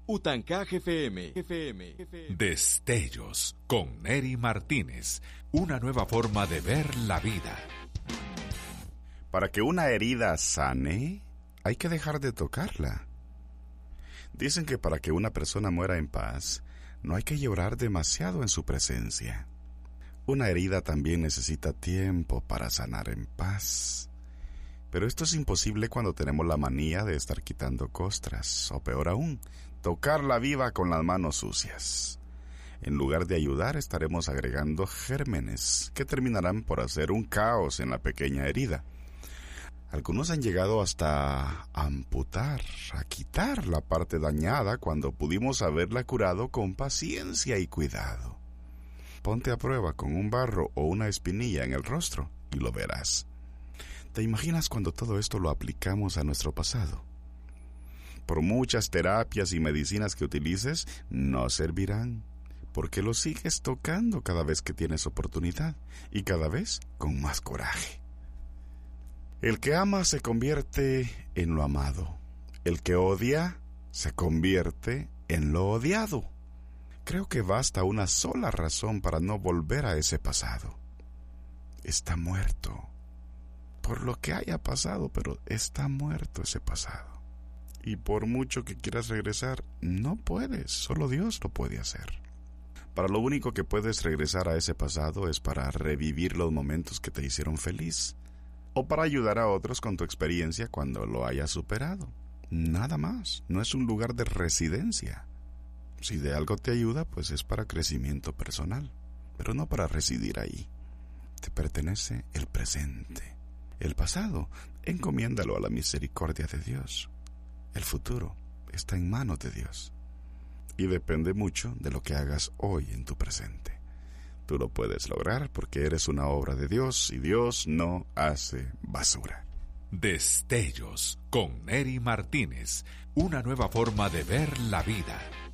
Utancaj FM. Destellos con Neri Martínez. Una nueva forma de ver la vida. Para que una herida sane, hay que dejar de tocarla. Dicen que para que una persona muera en paz, no hay que llorar demasiado en su presencia. Una herida también necesita tiempo para sanar en paz. Pero esto es imposible cuando tenemos la manía de estar quitando costras, o peor aún, tocarla viva con las manos sucias. En lugar de ayudar, estaremos agregando gérmenes que terminarán por hacer un caos en la pequeña herida. Algunos han llegado hasta a amputar, a quitar la parte dañada cuando pudimos haberla curado con paciencia y cuidado. Ponte a prueba con un barro o una espinilla en el rostro y lo verás. ¿Te imaginas cuando todo esto lo aplicamos a nuestro pasado? Por muchas terapias y medicinas que utilices, no servirán, porque lo sigues tocando cada vez que tienes oportunidad y cada vez con más coraje. El que ama se convierte en lo amado. El que odia se convierte en lo odiado. Creo que basta una sola razón para no volver a ese pasado. Está muerto. Por lo que haya pasado, pero está muerto ese pasado. Y por mucho que quieras regresar, no puedes, solo Dios lo puede hacer. Para lo único que puedes regresar a ese pasado es para revivir los momentos que te hicieron feliz, o para ayudar a otros con tu experiencia cuando lo hayas superado. Nada más, no es un lugar de residencia. Si de algo te ayuda, pues es para crecimiento personal, pero no para residir ahí. Te pertenece el presente. El pasado, encomiéndalo a la misericordia de Dios. El futuro está en manos de Dios. Y depende mucho de lo que hagas hoy en tu presente. Tú lo puedes lograr porque eres una obra de Dios y Dios no hace basura. Destellos con Neri Martínez. Una nueva forma de ver la vida.